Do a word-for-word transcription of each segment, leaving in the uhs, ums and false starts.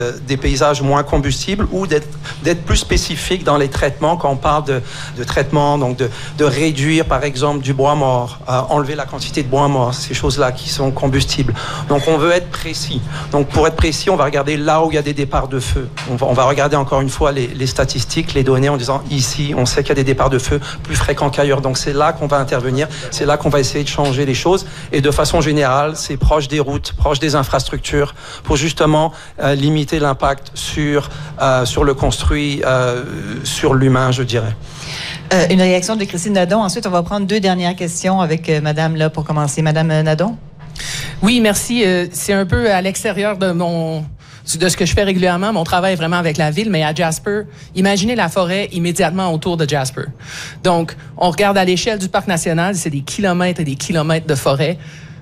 des paysages moins combustibles ou d'être, d'être plus spécifique dans les traitements quand on parle de, de traitement, donc de, de réduire par exemple du bois mort, euh, enlever la quantité de bois mort, ces choses-là qui sont combustibles. Donc on veut être précis. Donc pour être précis, on va regarder là où il y a des départs de feu. On va, on va regarder encore une fois les, les statistiques, les données en disant ici, on sait qu'il y a des départs de feu plus fréquents qu'ailleurs. Donc c'est là qu'on va intervenir, c'est là qu'on va essayer de changer les choses. Et de façon générale, c'est proche des routes, proche des infrastructures pour justement euh, limiter l'impact sur, euh, sur le construit, euh, sur l'humain, je dirais. Euh, une réaction de Christine Nadon. Ensuite, on va prendre deux dernières questions avec euh, Madame, là, pour commencer. Madame Nadon? Oui, merci. Euh, c'est un peu à l'extérieur de mon... de ce que je fais régulièrement. Mon travail est vraiment avec la ville, mais à Jasper, imaginez la forêt immédiatement autour de Jasper. Donc, on regarde à l'échelle du parc national, c'est des kilomètres et des kilomètres de forêt.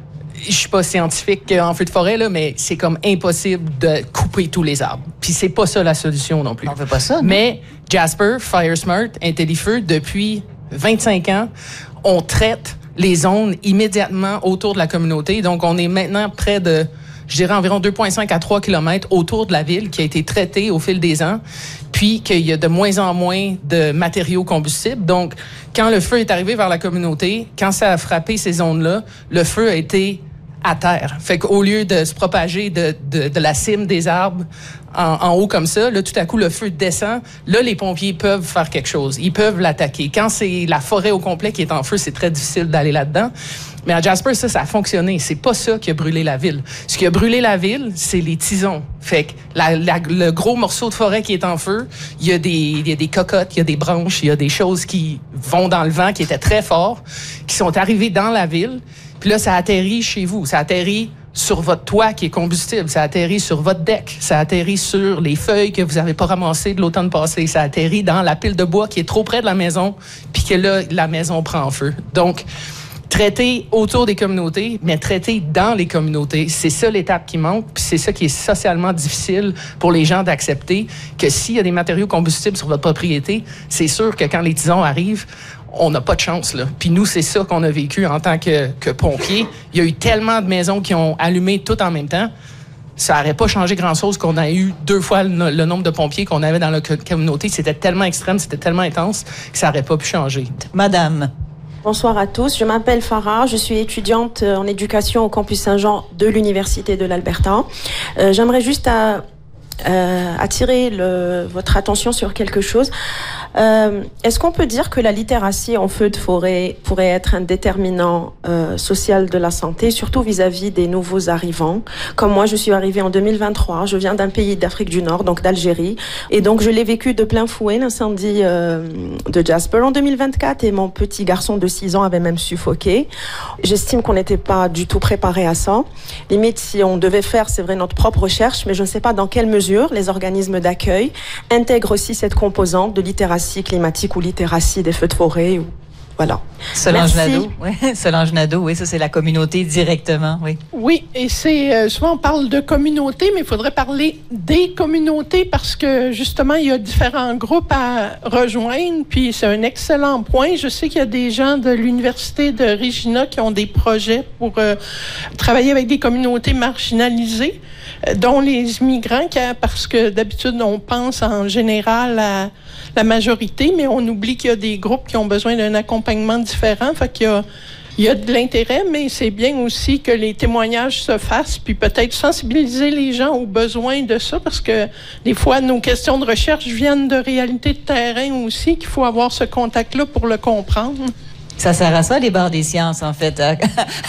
Je suis pas scientifique en feu de forêt, là, mais c'est comme impossible de couper tous les arbres. Puis c'est pas ça la solution non plus. On veut pas ça, non? Mais Jasper, FireSmart, IntelliFeu, depuis vingt-cinq ans, on traite les zones immédiatement autour de la communauté. Donc, on est maintenant près de, je dirais, environ deux virgule cinq à trois kilomètres autour de la ville qui a été traitée au fil des ans, puis qu'il y a de moins en moins de matériaux combustibles. Donc, quand le feu est arrivé vers la communauté, quand ça a frappé ces zones-là, le feu a été à terre. Fait qu'au lieu de se propager de, de, de la cime des arbres en, en haut comme ça, là, tout à coup, le feu descend. Là, les pompiers peuvent faire quelque chose. Ils peuvent l'attaquer. Quand c'est la forêt au complet qui est en feu, c'est très difficile d'aller là-dedans. Mais à Jasper, ça, ça a fonctionné. C'est pas ça qui a brûlé la ville. Ce qui a brûlé la ville, c'est les tisons. Fait que la, la, le gros morceau de forêt qui est en feu, il y a des, il y a des cocottes, il y a des branches, il y a des choses qui vont dans le vent, qui étaient très forts, qui sont arrivées dans la ville. Puis là, ça atterrit chez vous. Ça atterrit sur votre toit qui est combustible. Ça atterrit sur votre deck. Ça atterrit sur les feuilles que vous n'avez pas ramassées de l'automne passé. Ça atterrit dans la pile de bois qui est trop près de la maison, puis que là, la maison prend feu. Donc, traiter autour des communautés, mais traiter dans les communautés, c'est ça l'étape qui manque, puis c'est ça qui est socialement difficile pour les gens d'accepter, que s'il y a des matériaux combustibles sur votre propriété, c'est sûr que quand les tisons arrivent, on n'a pas de chance, là. Puis nous, c'est ça qu'on a vécu en tant que, que pompiers. Il y a eu tellement de maisons qui ont allumé tout en même temps. Ça n'aurait pas changé grand-chose qu'on a eu deux fois le, le nombre de pompiers qu'on avait dans la communauté. C'était tellement extrême, c'était tellement intense que ça n'aurait pas pu changer. Madame. Bonsoir à tous, je m'appelle Farah, je suis étudiante en éducation au campus Saint-Jean de l'Université de l'Alberta. Euh, j'aimerais juste à, euh, attirer le, votre attention sur quelque chose. Euh, est-ce qu'on peut dire que la littératie en feu de forêt pourrait être un déterminant euh, social de la santé, surtout vis-à-vis des nouveaux arrivants? Comme moi, je suis arrivée en deux mille vingt-trois, je viens d'un pays d'Afrique du Nord, donc d'Algérie, et donc je l'ai vécu de plein fouet, l'incendie euh, de Jasper en deux mille vingt-quatre, et mon petit garçon de six ans avait même suffoqué. J'estime qu'on n'était pas du tout préparé à ça. Limite, si on devait faire, c'est vrai, notre propre recherche, mais je ne sais pas dans quelle mesure les organismes d'accueil intègrent aussi cette composante de littératie climatique ou littératie des feux de forêt. Ou... Voilà. Solange Nadeau, oui. Solange Nadeau, oui, ça c'est la communauté directement, oui. Oui, et c'est euh, souvent on parle de communauté, mais il faudrait parler des communautés parce que justement il y a différents groupes à rejoindre. Puis c'est un excellent point. Je sais qu'il y a des gens de l'université de Regina qui ont des projets pour euh, travailler avec des communautés marginalisées, euh, dont les immigrants, parce que d'habitude on pense en général à la majorité, mais on oublie qu'il y a des groupes qui ont besoin d'un accompagnement différent. Fait qu'il y a, il y a de l'intérêt, mais c'est bien aussi que les témoignages se fassent, puis peut-être sensibiliser les gens aux besoins de ça, parce que des fois, nos questions de recherche viennent de réalités de terrain aussi, qu'il faut avoir ce contact-là pour le comprendre. Ça sert à ça, les barres des sciences, en fait, à,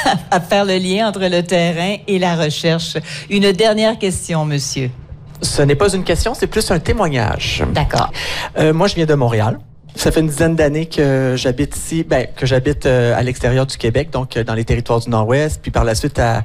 à faire le lien entre le terrain et la recherche. Une dernière question, monsieur. Ce n'est pas une question, c'est plus un témoignage. D'accord. Euh, moi, je viens de Montréal. Ça fait une dizaine d'années que j'habite ici, ben, que j'habite euh, à l'extérieur du Québec, donc euh, dans les territoires du Nord-Ouest, puis par la suite à,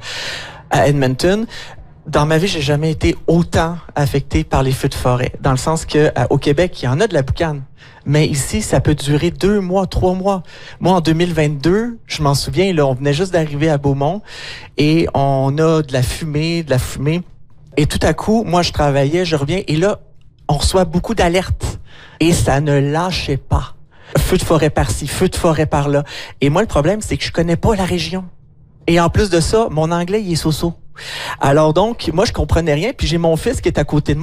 à Edmonton. Dans ma vie, j'ai jamais été autant affecté par les feux de forêt, dans le sens que euh, au Québec, il y en a de la boucane. Mais ici, ça peut durer deux mois, trois mois. Moi, en deux mille vingt-deux, je m'en souviens, là, on venait juste d'arriver à Beaumont et on a de la fumée, de la fumée. Et tout à coup, moi, je travaillais, je reviens, et là, on reçoit beaucoup d'alertes. Et ça ne lâchait pas. Feu de forêt par-ci, feu de forêt par-là. Et moi, le problème, c'est que je connais pas la région. Et en plus de ça, mon anglais, il est so-so. Alors donc, moi, je comprenais rien, puis j'ai mon fils qui est à côté de moi.